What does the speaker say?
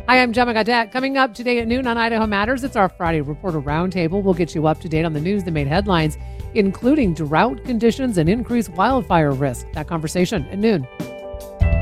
Hi, I'm Gemma Gadet. Coming up today at noon on Idaho Matters, it's our Friday Reporter Roundtable. We'll get you up to date on the news that made headlines, including drought conditions and increased wildfire risk. That conversation at noon.